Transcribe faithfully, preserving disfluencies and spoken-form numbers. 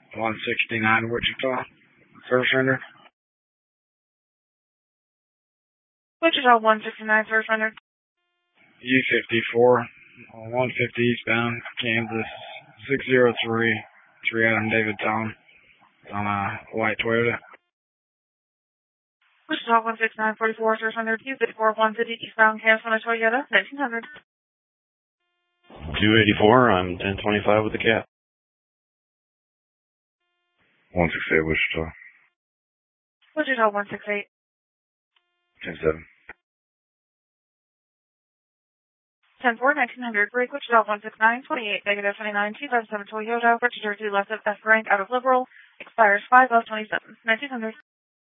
one sixty-nine Wichita. Service rendered. Wichita one sixty-nine, service rendered. U fifty-four, one fifty eastbound, Kansas, six zero three, three Adam David Tom. It's on a white Toyota. Wichita one sixty-nine forty-four, service rendered. U fifty-four, one fifty eastbound, Kansas on a Toyota, nineteen hundred. two eighty-four, I'm ten twenty-five with the cap. one sixty-eight Wichita. Wichita one sixty-eight. ten seven. ten four, nineteen hundred. Break Wichita one sixty-nine twenty-eight, negative twenty-nine, two thousand seven Toyota, registered to less of F rank out of Liberal, expires five of twenty-seven, nineteen hundred.